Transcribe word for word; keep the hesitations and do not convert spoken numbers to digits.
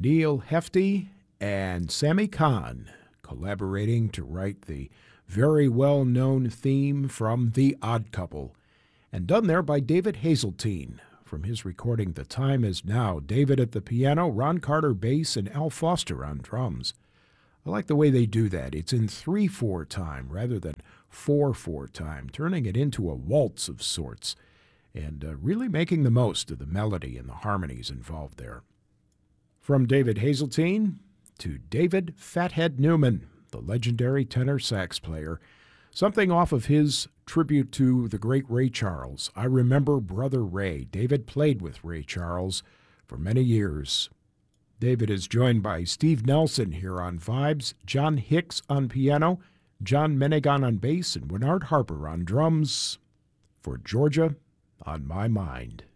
Neil Hefti and Sammy Kahn collaborating to write the very well-known theme from The Odd Couple, and done there by David Hazeltine from his recording The Time Is Now. David at the piano, Ron Carter bass, and Al Foster on drums. I like the way they do that. It's in three four time rather than four four time, turning it into a waltz of sorts, and uh, really making the most of the melody and the harmonies involved there. From David Hazeltine to David Fathead Newman, the legendary tenor sax player, something off of his tribute to the great Ray Charles. I Remember Brother Ray. David played with Ray Charles for many years. David is joined by Steve Nelson here on Vibes, John Hicks on piano, John Menegan on bass, and Bernard Harper on drums for Georgia on My Mind.